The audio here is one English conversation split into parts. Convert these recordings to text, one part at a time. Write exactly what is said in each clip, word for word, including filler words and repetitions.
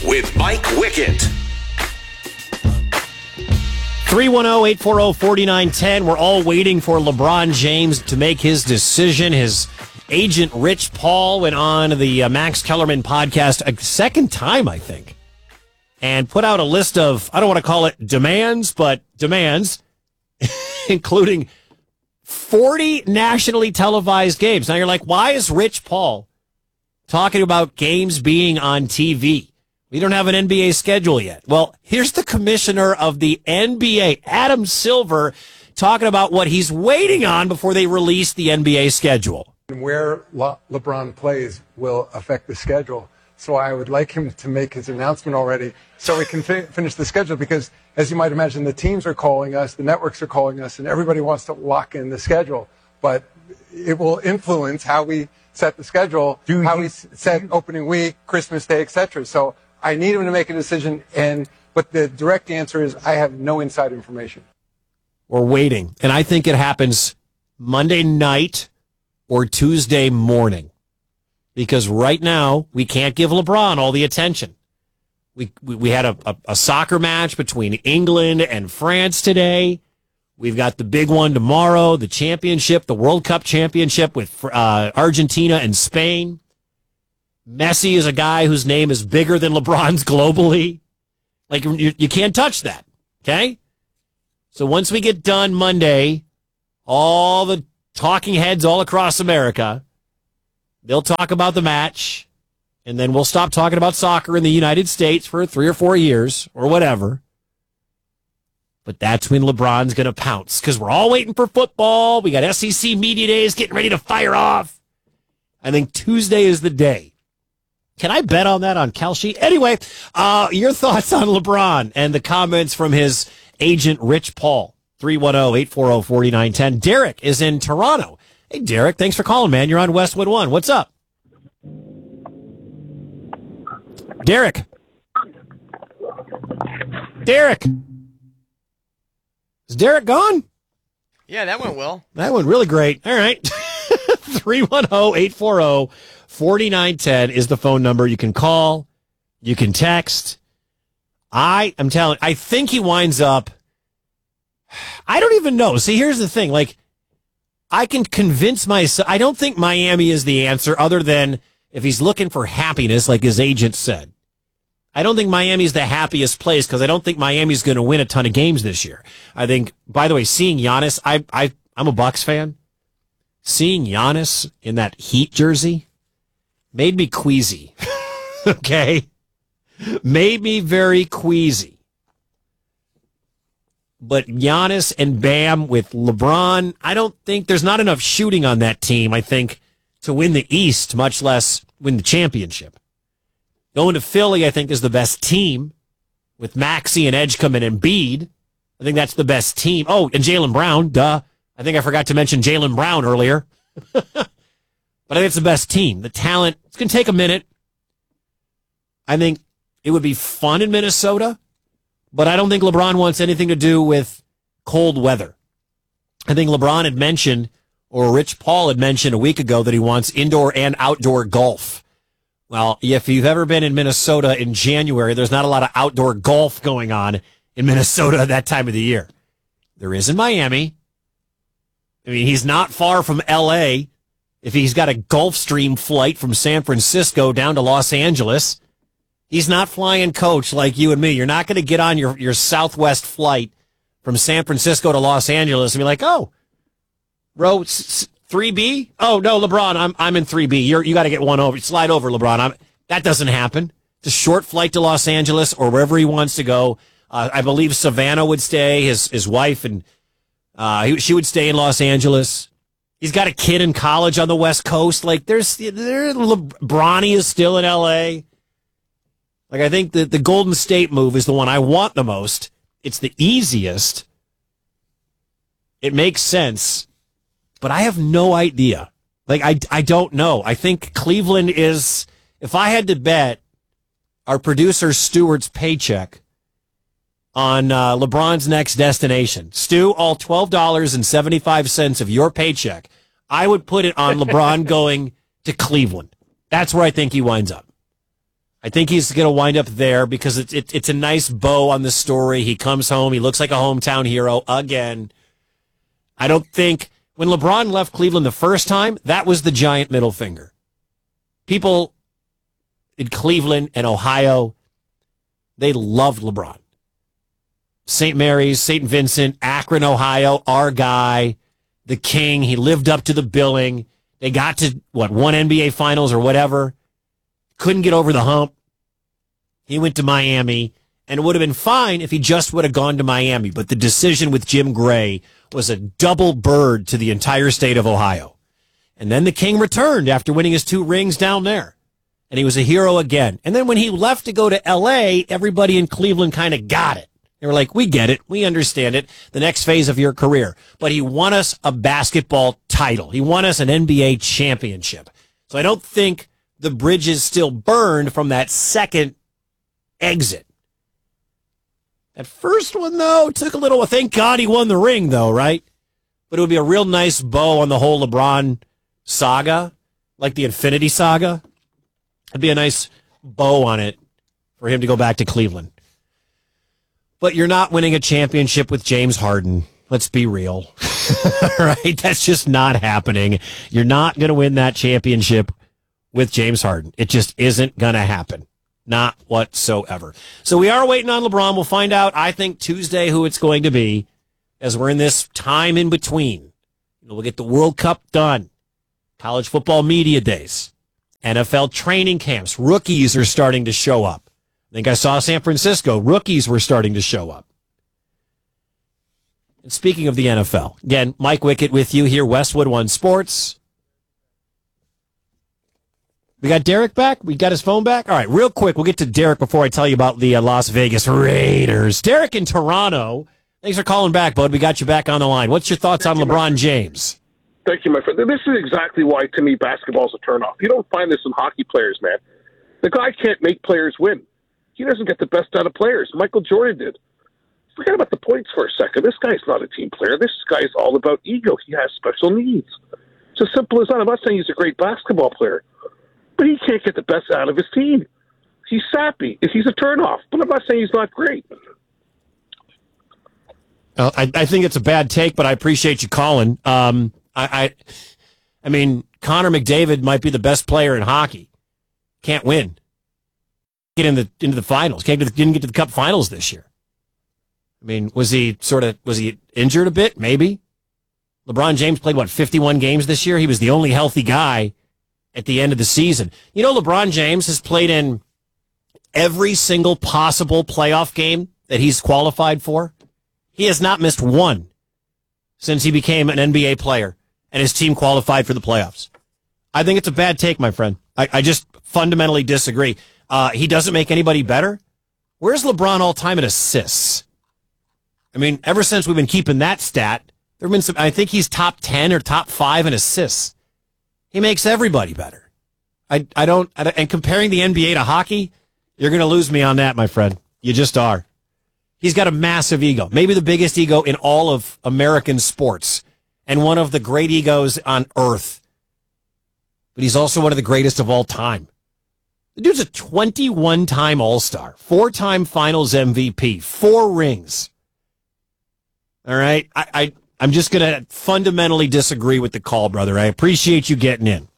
with Mike Wickett. three one zero, eight four zero, four nine one zero. We're all waiting for LeBron James to make his decision. His agent, Rich Paul, went on the uh, Max Kellerman podcast a second time, I think, and put out a list of, I don't want to call it demands, but demands, including forty nationally televised games. Now you're like, why is Rich Paul talking about games being on T V? We don't have an N B A schedule yet. Well, here's the commissioner of the N B A, Adam Silver, talking about what he's waiting on before they release the N B A schedule. Where Le- LeBron plays will affect the schedule. So I would like him to make his announcement already so we can fi- finish the schedule because, as you might imagine, the teams are calling us, the networks are calling us, and everybody wants to lock in the schedule. But it will influence how we set the schedule, Do how you, we set opening week, Christmas Day, et cetera. So I need him to make a decision, and but the direct answer is I have no inside information. We're waiting, and I think it happens Monday night or Tuesday morning, because right now we can't give LeBron all the attention. We we, we had a, a, a soccer match between England and France today. We've got the big one tomorrow, the championship, the World Cup championship with uh, Argentina and Spain. Messi is a guy whose name is bigger than LeBron's globally. Like, you, you can't touch that, okay? So once we get done Monday, all the talking heads all across America, they'll talk about the match, and then we'll stop talking about soccer in the United States for three or four years or whatever. But that's when LeBron's going to pounce, because we're all waiting for football. We got S E C Media Days getting ready to fire off. I think Tuesday is the day. Can I bet on that on Kalshi? Anyway, uh, your thoughts on LeBron and the comments from his agent, Rich Paul. three one zero, eight four zero, four nine one zero. Derek is in Toronto. Hey, Derek, thanks for calling, man. You're on Westwood One. What's up? Derek. Derek. Is Derek gone? Yeah, that went well. That went really great. All right. three one zero, eight four zero, four nine one zero is the phone number. You can call. You can text. I am telling, I think he winds up, I don't even know. See, here's the thing. Like, I can convince myself, I don't think Miami is the answer, other than if he's looking for happiness, like his agent said. I don't think Miami's the happiest place, because I don't think Miami's going to win a ton of games this year. I think, by the way, seeing Giannis, I, I, I'm a Bucks fan. Seeing Giannis in that Heat jersey made me queasy. Okay? Made me very queasy. But Giannis and Bam with LeBron, I don't think there's not enough shooting on that team, I think, to win the East, much less win the championship. Going to Philly, I think, is the best team with Maxey and Edgecombe and Embiid. I think that's the best team. Oh, and Jaylen Brown, duh. I think I forgot to mention Jaylen Brown earlier. But I think it's the best team. The talent, it's going to take a minute. I think it would be fun in Minnesota, but I don't think LeBron wants anything to do with cold weather. I think LeBron had mentioned, or Rich Paul had mentioned a week ago, that he wants indoor and outdoor golf. Well, if you've ever been in Minnesota in January, there's not a lot of outdoor golf going on in Minnesota at that time of the year. There is in Miami. I mean, he's not far from L A. If he's got a Gulfstream flight from San Francisco down to Los Angeles, he's not flying coach like you and me. You're not going to get on your, your Southwest flight from San Francisco to Los Angeles and be like, oh, row three B? Oh, no, LeBron, I'm I'm in three B. You're, you got to get one over. Slide over, LeBron. I'm, that doesn't happen. It's a short flight to Los Angeles or wherever he wants to go. Uh, I believe Savannah would stay, his his wife, and uh, he, she would stay in Los Angeles. He's got a kid in college on the West Coast. Like, there's, there, LeBronny is still in L A. Like, I think that the Golden State move is the one I want the most. It's the easiest. It makes sense. But I have no idea. Like, I, I don't know. I think Cleveland is, if I had to bet our producer Stewart's paycheck on uh, LeBron's next destination, Stu, all twelve dollars and seventy-five cents of your paycheck, I would put it on LeBron going to Cleveland. That's where I think he winds up. I think he's going to wind up there because it's it, it's a nice bow on the story. He comes home. He looks like a hometown hero again. I don't think when LeBron left Cleveland the first time, that was the giant middle finger. People in Cleveland and Ohio, they loved LeBron. Saint Mary's, Saint Vincent, Akron, Ohio, our guy, the king. He lived up to the billing. They got to, what, one N B A Finals or whatever. Couldn't get over the hump. He went to Miami, and it would have been fine if he just would have gone to Miami. But the decision with Jim Gray was a double bird to the entire state of Ohio. And then the king returned after winning his two rings down there. And he was a hero again. And then when he left to go to L A, everybody in Cleveland kind of got it. They were like, we get it. We understand it. The next phase of your career. But he won us a basketball title. He won us an N B A championship. So I don't think the bridge is still burned from that second exit. That first one, though, took a little. Thank God he won the ring, though, right? But it would be a real nice bow on the whole LeBron saga, like the Infinity Saga. It'd be a nice bow on it for him to go back to Cleveland. But you're not winning a championship with James Harden. Let's be real. Right? That's just not happening. You're not going to win that championship with James Harden. It just isn't going to happen. Not whatsoever. So we are waiting on LeBron. We'll find out, I think, Tuesday who it's going to be as we're in this time in between. You know, we'll get the World Cup done. College football media days. N F L training camps. Rookies are starting to show up. I think I saw San Francisco. Rookies were starting to show up. And speaking of the N F L, again, Mike Wickett with you here, Westwood One Sports. We got Derek back? We got his phone back? All right, real quick, we'll get to Derek before I tell you about the uh, Las Vegas Raiders. Derek in Toronto, thanks for calling back, bud. We got you back on the line. What's your thoughts on LeBron James? Thank you, my friend. This is exactly why, to me, basketball's a turnoff. You don't find this in hockey players, man. The guy can't make players win. He doesn't get the best out of players. Michael Jordan did. Forget about the points for a second. This guy's not a team player. This guy's all about ego. He has special needs. It's as simple as that. I'm not saying he's a great basketball player, but he can't get the best out of his team. He's sappy. He's a turnoff, but I'm not saying he's not great. Well, I, I think it's a bad take, but I appreciate you calling. Um, I, I, I mean, Connor McDavid might be the best player in hockey. Can't win. Get in the into the finals. Can't get, didn't get to the Cup Finals this year. I mean, was he sort of was he injured a bit? Maybe. LeBron James played what fifty-one games this year. He was the only healthy guy at the end of the season. You know, LeBron James has played in every single possible playoff game that he's qualified for. He has not missed one since he became an N B A player and his team qualified for the playoffs. I think it's a bad take, my friend. I, I just fundamentally disagree. Uh, he doesn't make anybody better. Where's LeBron all time in assists? I mean, ever since we've been keeping that stat, there have been some. I think he's top ten or top five in assists. He makes everybody better. I I don't. I, and comparing the N B A to hockey, you're going to lose me on that, my friend. You just are. He's got a massive ego, maybe the biggest ego in all of American sports, and one of the great egos on earth. But he's also one of the greatest of all time. The dude's a twenty-one-time All-Star, four-time Finals M V P, four rings. All right? I, I, I'm just going to fundamentally disagree with the call, brother. I appreciate you getting in.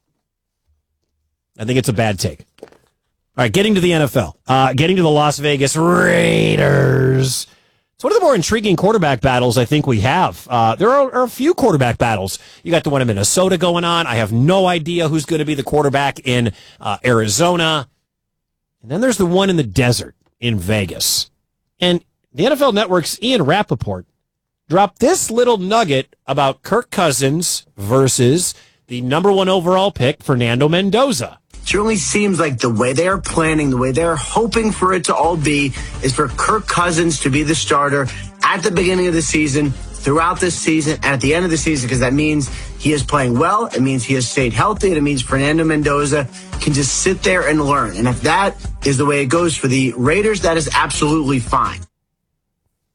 I think it's a bad take. All right, getting to the N F L. Uh, getting to the Las Vegas Raiders. It's one of the more intriguing quarterback battles I think we have. Uh, there are, are a few quarterback battles. You got the one in Minnesota going on. I have no idea who's going to be the quarterback in uh, Arizona. And then there's the one in the desert in Vegas. And the N F L Network's Ian Rappaport dropped this little nugget about Kirk Cousins versus the number one overall pick, Fernando Mendoza. Certainly seems like the way they are planning, the way they're hoping for it to all be, is for Kirk Cousins to be the starter at the beginning of the season, throughout this season, and at the end of the season, because that means he is playing well, it means he has stayed healthy, and it means Fernando Mendoza can just sit there and learn. And if that is the way it goes for the Raiders, that is absolutely fine.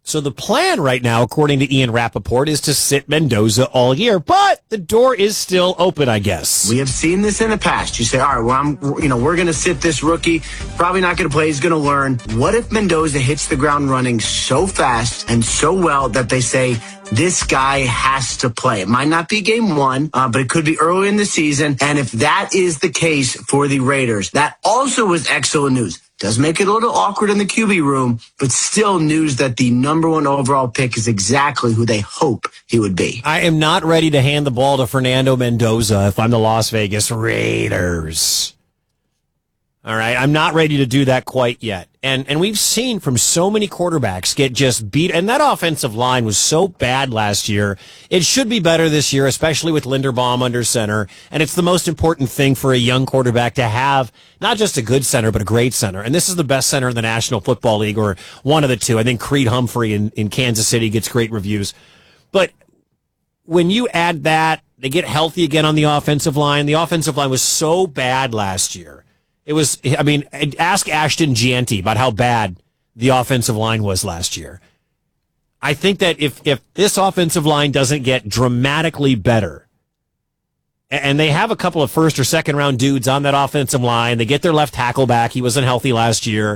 So the plan right now, according to Ian Rappaport, is to sit Mendoza all year, but the door is still open, I guess. We have seen this in the past. You say, all right, well, I'm, you know, we're going to sit this rookie, probably not going to play, he's going to learn. What if Mendoza hits the ground running so fast and so well that they say, this guy has to play? It might not be game one, uh, but it could be early in the season. And if that is the case for the Raiders, that also was excellent news. Does make it a little awkward in the Q B room, but still news that the number one overall pick is exactly who they hope he would be. I am not ready to hand the ball to Fernando Mendoza if I'm the Las Vegas Raiders. All right, I'm not ready to do that quite yet. And and we've seen from so many quarterbacks get just beat, and that offensive line was so bad last year. It should be better this year, especially with Linderbaum under center. And it's the most important thing for a young quarterback to have not just a good center, but a great center. And this is the best center in the National Football League, or one of the two. I think Creed Humphrey in, in Kansas City gets great reviews. But when you add that, they get healthy again on the offensive line. The offensive line was so bad last year. It was, I mean, ask Ashton Gianti about how bad the offensive line was last year. I think that if, if this offensive line doesn't get dramatically better, and they have a couple of first or second round dudes on that offensive line, they get their left tackle back. He wasn't healthy last year.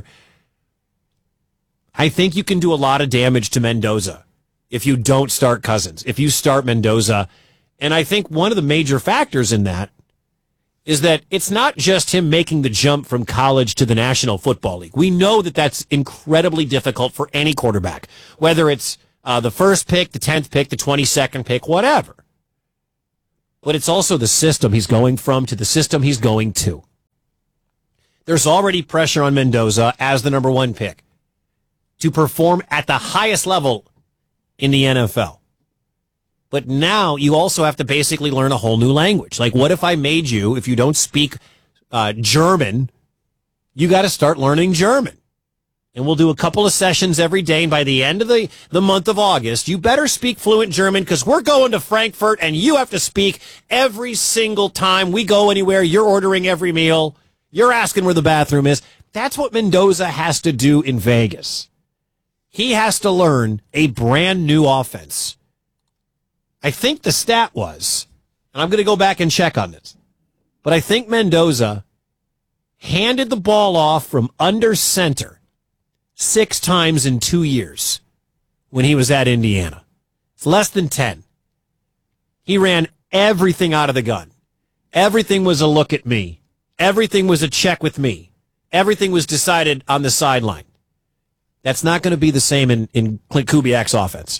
I think you can do a lot of damage to Mendoza if you don't start Cousins, if you start Mendoza. And I think one of the major factors in that is that it's not just him making the jump from college to the National Football League. We know that that's incredibly difficult for any quarterback, whether it's uh, the first pick, the tenth pick, the twenty-second pick, whatever. But it's also the system he's going from to the system he's going to. There's already pressure on Mendoza as the number one pick to perform at the highest level in the N F L. But now you also have to basically learn a whole new language. Like, what if I made you, if you don't speak uh, German, you got to start learning German. And we'll do a couple of sessions every day. And by the end of the, the month of August, you better speak fluent German, because we're going to Frankfurt and you have to speak every single time we go anywhere. You're ordering every meal. You're asking where the bathroom is. That's what Mendoza has to do in Vegas. He has to learn a brand new offense. I think the stat was, and I'm going to go back and check on this, but I think Mendoza handed the ball off from under center six times in two years when he was at Indiana. It's less than ten. He ran everything out of the gun. Everything was a look at me. Everything was a check with me. Everything was decided on the sideline. That's not going to be the same in, in Clint Kubiak's offense.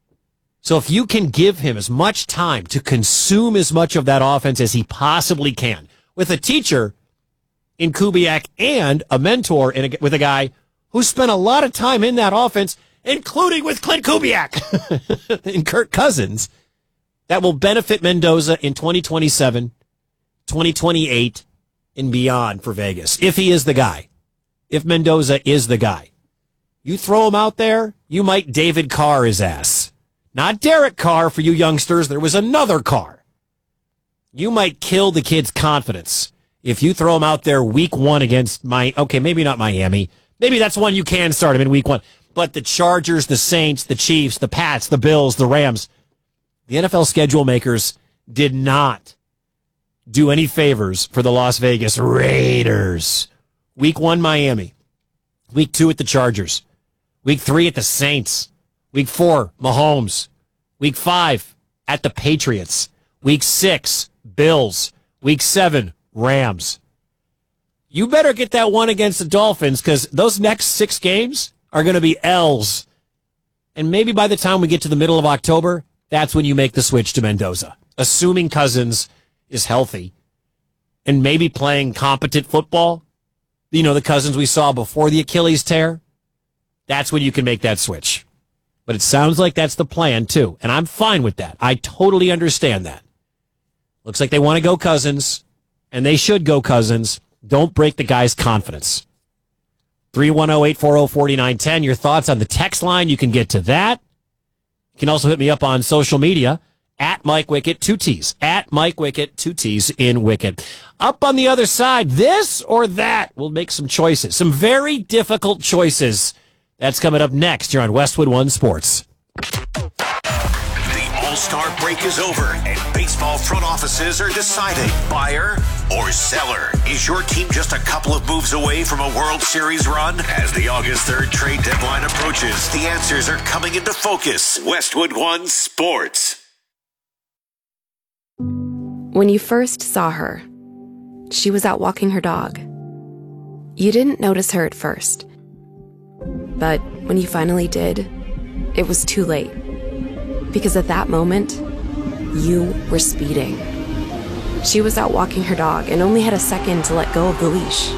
So if you can give him as much time to consume as much of that offense as he possibly can, with a teacher in Kubiak and a mentor in a, with a guy who spent a lot of time in that offense, including with Clint Kubiak and Kirk Cousins, that will benefit Mendoza in twenty twenty-seven, twenty twenty-eight, and beyond for Vegas, if he is the guy. If Mendoza is the guy. You throw him out there, you might David Carr his ass. Not Derek Carr for you youngsters. There was another Carr. You might kill the kid's confidence if you throw him out there week one against my, okay, maybe not Miami. Maybe that's one you can start him in week one. But the Chargers, the Saints, the Chiefs, the Pats, the Bills, the Rams, the N F L schedule makers did not do any favors for the Las Vegas Raiders. Week one, Miami. Week two at the Chargers. Week three at the Saints. Week four, Mahomes. Week five, at the Patriots. Week six, Bills. Week seven, Rams. You better get that one against the Dolphins, because those next six games are going to be L's. And maybe by the time we get to the middle of October, that's when you make the switch to Mendoza, assuming Cousins is healthy and maybe playing competent football. You know, the Cousins we saw before the Achilles tear. That's when you can make that switch. But it sounds like that's the plan, too. And I'm fine with that. I totally understand that. Looks like they want to go Cousins, and they should go Cousins. Don't break the guy's confidence. three one zero, eight four zero, four nine one zero. Your thoughts on the text line, you can get to that. You can also hit me up on social media, at Mike Wickett, two T's. At Mike Wickett, two T's in Wickett. Up on the other side, this or that, we'll make some choices. Some very difficult choices That's coming up next here on Westwood One Sports. The All-Star break is over, and baseball front offices are deciding buyer or seller. Is your team just a couple of moves away from a World Series run? As the August third trade deadline approaches, the answers are coming into focus. Westwood One Sports. When you first saw her, she was out walking her dog. You didn't notice her at first. But when you finally did, it was too late. Because at that moment, you were speeding. She was out walking her dog and only had a second to let go of the leash.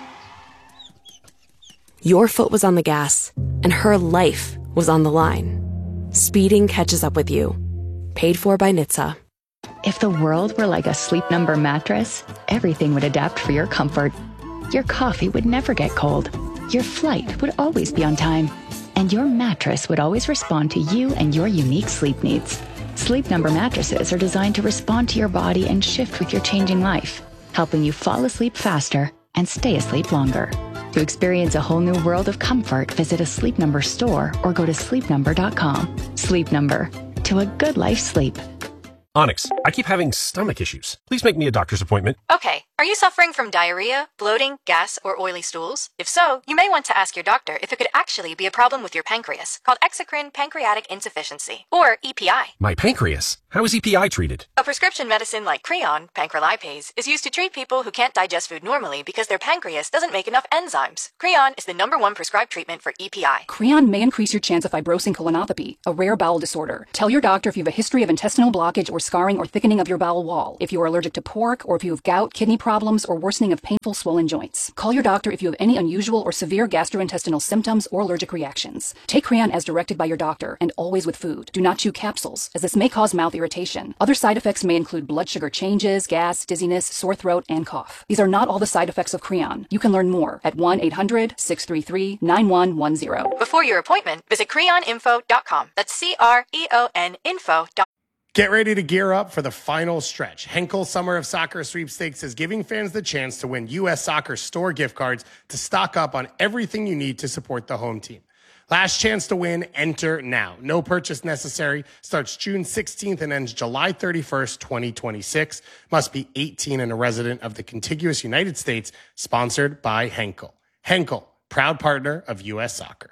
Your foot was on the gas, and her life was on the line. Speeding catches up with you. Paid for by N H T S A. If the world were like a Sleep Number mattress, everything would adapt for your comfort. Your coffee would never get cold. Your flight would always be on time. And your mattress would always respond to you and your unique sleep needs. Sleep Number mattresses are designed to respond to your body and shift with your changing life, helping you fall asleep faster and stay asleep longer. To experience a whole new world of comfort, visit a Sleep Number store or go to sleep number dot com. Sleep Number. To a good life sleep. Onyx, I keep having stomach issues. Please make me a doctor's appointment. Okay. Are you suffering from diarrhea, bloating, gas, or oily stools? If so, you may want to ask your doctor if it could actually be a problem with your pancreas, called exocrine pancreatic insufficiency, or E P I. My pancreas? How is E P I treated? A prescription medicine like Creon, pancrelipase, is used to treat people who can't digest food normally because their pancreas doesn't make enough enzymes. Creon is the number one prescribed treatment for E P I. Creon may increase your chance of fibrosing colonopathy, a rare bowel disorder. Tell your doctor if you have a history of intestinal blockage or scarring or thickening of your bowel wall, if you are allergic to pork, or if you have gout, kidney problems, or worsening of painful swollen joints. Call your doctor if you have any unusual or severe gastrointestinal symptoms or allergic reactions. Take Creon as directed by your doctor, and always with food. Do not chew capsules, as this may cause mouth irritation. Other side effects may include blood sugar changes, gas, dizziness, sore throat, and cough. These are not all the side effects of Creon. You can learn more at one eight hundred, six three three, nine one one zero. Before your appointment, visit creon info dot com. That's C R E O N info dot com. Get ready to gear up for the final stretch. Henkel Summer of Soccer Sweepstakes is giving fans the chance to win U S Soccer store gift cards to stock up on everything you need to support the home team. Last chance to win, enter now. No purchase necessary. Starts June sixteenth and ends July thirty-first, twenty twenty-six. Must be eighteen and a resident of the contiguous United States. Sponsored by Henkel. Henkel, proud partner of U S Soccer.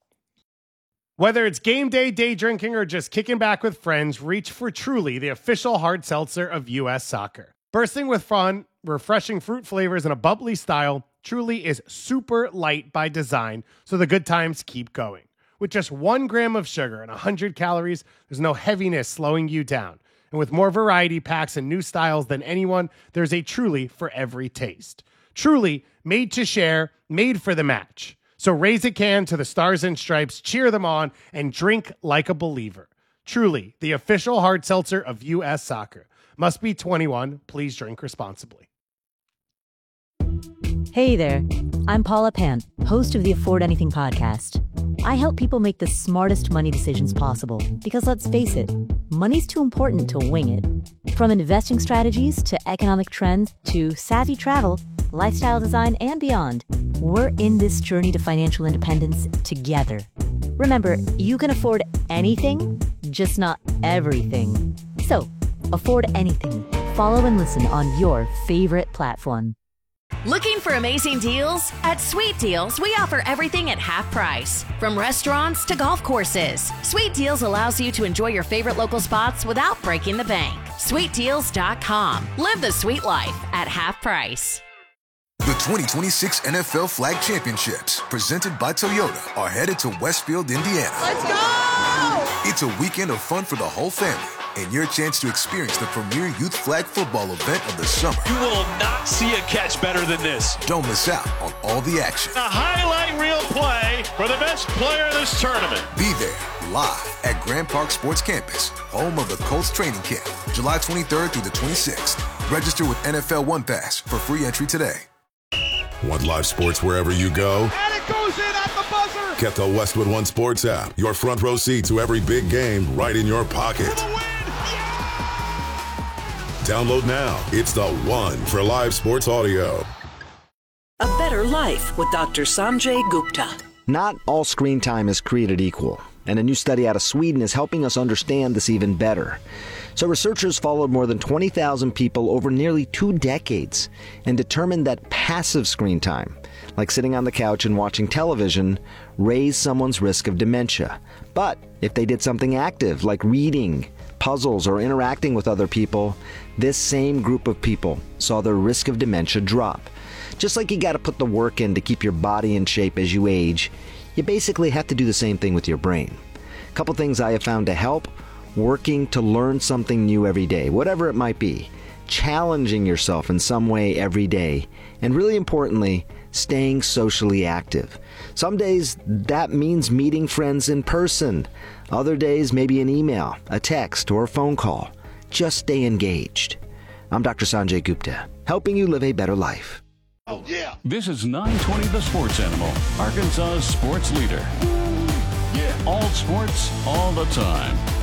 Whether it's game day, day drinking, or just kicking back with friends, reach for Truly, the official hard seltzer of U S Soccer. Bursting with fun, refreshing fruit flavors, and a bubbly style, Truly is super light by design, so the good times keep going. With just one gram of sugar and one hundred calories, there's no heaviness slowing you down. And with more variety packs and new styles than anyone, there's a Truly for every taste. Truly, made to share, made for the match. So raise a can to the Stars and Stripes, cheer them on, and drink like a believer. Truly, the official hard seltzer of U S Soccer. Must be twenty-one. Please drink responsibly. Hey there. I'm Paula Pant, host of the Afford Anything podcast. I help people make the smartest money decisions possible because, let's face it, money's too important to wing it. From investing strategies to economic trends to savvy travel, lifestyle design, and beyond, we're in this journey to financial independence together. Remember, you can afford anything, just not everything. So, afford anything. Follow and listen on your favorite platform. Looking for amazing deals? At Sweet Deals, we offer everything at half price. From restaurants to golf courses, Sweet Deals allows you to enjoy your favorite local spots without breaking the bank. sweet deals dot com. Live the sweet life at half price. The twenty twenty-six N F L Flag Championships, presented by Toyota, are headed to Westfield, Indiana. Let's go! It's a weekend of fun for the whole family, and your chance to experience the premier youth flag football event of the summer. You will not see a catch better than this. Don't miss out on all the action. A highlight reel play for the best player in this tournament. Be there, live at Grand Park Sports Campus, home of the Colts training camp, July twenty-third through the twenty-sixth. Register with N F L One Pass for free entry today. Want live sports wherever you go? And it goes in at the buzzer! Get the Westwood One Sports app. Your front row seat to every big game right in your pocket. Yeah! Download now. It's the one for live sports audio. A better life with Doctor Sanjay Gupta. Not all screen time is created equal, and a new study out of Sweden is helping us understand this even better. So researchers followed more than twenty thousand people over nearly two decades and determined that passive screen time, like sitting on the couch and watching television, raised someone's risk of dementia. But if they did something active, like reading, puzzles, or interacting with other people, this same group of people saw their risk of dementia drop. Just like you got to put the work in to keep your body in shape as you age, you basically have to do the same thing with your brain. A couple things I have found to help: working to learn something new every day, whatever it might be, challenging yourself in some way every day, and really importantly, staying socially active. Some days that means meeting friends in person. Other days maybe an email, a text, or a phone call. Just stay engaged. I'm Doctor Sanjay Gupta, helping you live a better life. Oh, yeah. This is nine twenty The Sports Animal, Arkansas's sports leader. Yeah. All sports, all the time.